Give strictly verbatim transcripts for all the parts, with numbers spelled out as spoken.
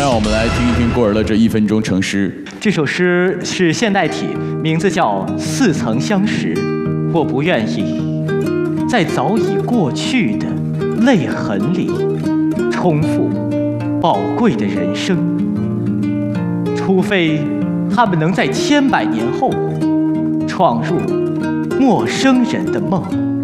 让我们来听一听郭尔的这一分钟成诗。 这首诗是现代体，名字叫《似曾相识》。我不愿意在早已过去的泪痕里重复宝贵的人生，除非他们能在千百年后闯入陌生人的梦。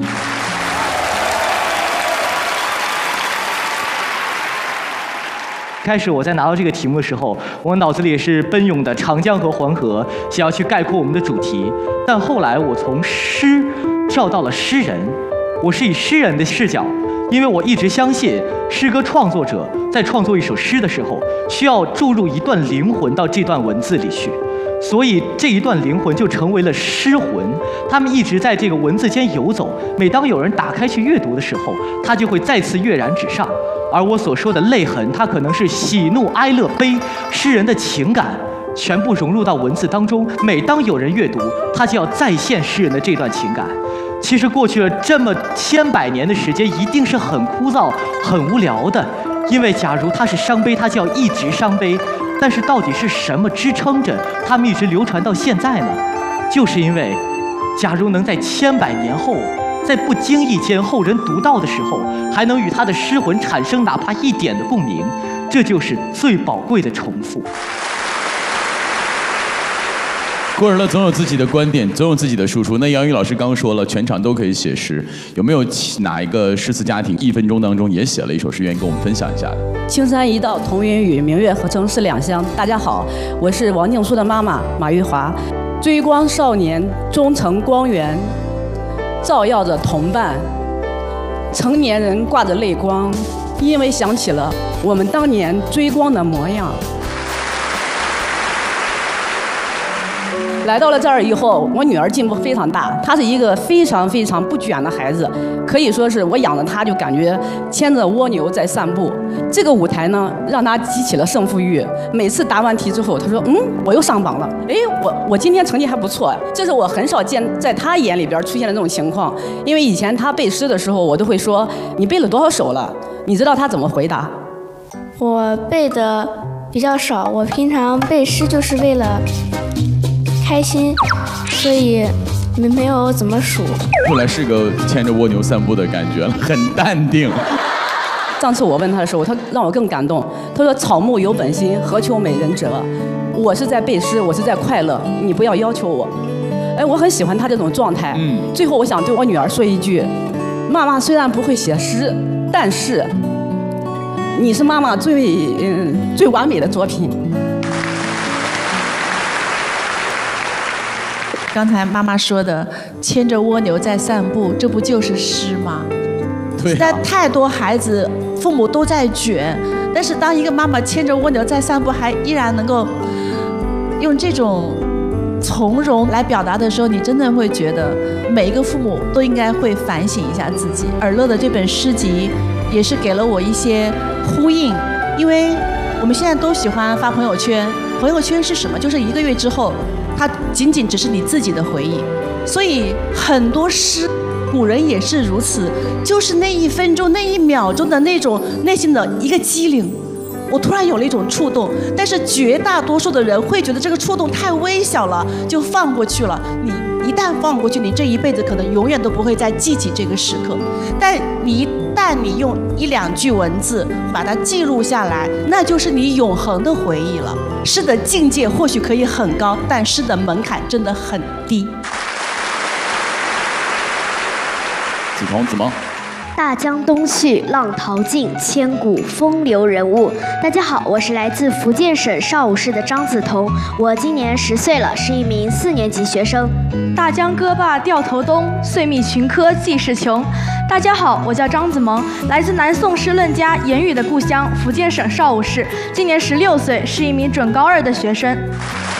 开始我在拿到这个题目的时候，我脑子里也是奔涌的长江和黄河，想要去概括我们的主题。但后来我从诗跳到了诗人，我是以诗人的视角，因为我一直相信诗歌创作者在创作一首诗的时候，需要注入一段灵魂到这段文字里去。所以这一段灵魂就成为了诗魂，他们一直在这个文字间游走。每当有人打开去阅读的时候，它就会再次跃然纸上。而我所说的泪痕，它可能是喜怒哀乐悲，诗人的情感全部融入到文字当中。每当有人阅读，他就要再现诗人的这段情感。其实过去了这么千百年的时间，一定是很枯燥、很无聊的。因为假如他是伤悲，他就要一直伤悲。但是到底是什么支撑着他们一直流传到现在呢？就是因为，假如能在千百年后，在不经意间后人读到的时候，还能与他的诗魂产生哪怕一点的共鸣，这就是最宝贵的重复。 郭尔乐总有自己的观点，总有自己的输出。那杨宇老师刚说了，全场都可以写诗，有没有哪一个诗词家庭一分钟当中也写了一首诗，愿意跟我们分享一下的？ 青山一道同云雨，明月合成是两乡。大家好，我是王静书的妈妈马玉华。追光少年，终成光源，照耀着同伴。成年人挂着泪光，因为想起了我们当年追光的模样。来到了这儿以后，我女儿进步非常大，她是一个非常非常不卷的孩子，可以说是我养着她就感觉牵着蜗牛在散步。这个舞台呢，让她激起了胜负欲。每次答完题之后，她说：“嗯，我又上榜了。哎，我我今天成绩还不错。”这是我很少见在她眼里边出现的这种情况。因为以前她背诗的时候，我都会说：“你背了多少首了？”你知道她怎么回答？ 我背的比较少，我平常背诗就是为了开心，所以没没有怎么数。 后来是个牵着蜗牛散步的感觉了，很淡定。 上次我问他的时候，他让我更感动。他说：“草木有本心，何求美人折？”我是在背诗，我是在快乐，你不要要求我。哎，我很喜欢他这种状态。嗯。最后，我想对我女儿说一句：妈妈虽然不会写诗，但是你是妈妈最嗯最完美的作品。 刚才妈妈说的牵着蜗牛在散步，这不就是诗吗？ 对、啊。 现在太多孩子父母都在卷，但是当一个妈妈牵着蜗牛在散步，还依然能够用这种从容来表达的时候，你真的会觉得每一个父母都应该会反省一下自己。尔乐的这本诗集也是给了我一些呼应，因为我们现在都喜欢发朋友圈，朋友圈是什么？就是一个月之后它仅仅只是你自己的回忆。所以很多诗古人也是如此，就是那一分钟那一秒钟的那种内心的一个机灵，我突然有了一种触动。但是绝大多数的人会觉得这个触动太微小了，就放过去了。你一旦放过去，你这一辈子可能永远都不会再记起这个时刻。但你一旦你用一两句文字把它记录下来，那就是你永恒的回忆了。诗的境界或许可以很高，但诗的门槛真的很低。 子彤、子萌。 大江东去，浪淘尽，千古风流人物。大家好，我是来自福建省邵武市的张子彤，我今年十岁了，是一名四年级学生。 大江歌罢掉头东，岁密群科济世穷。大家好，我叫张子萌，来自南宋诗论家严羽的故乡福建省邵武市，今年十六岁，是一名准高二的学生。